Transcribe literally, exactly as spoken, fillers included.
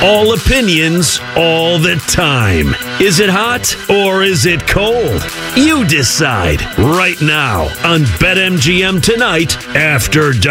All opinions, all the time. Is it hot or is it cold? You decide right now on BetMGM Tonight After Dark.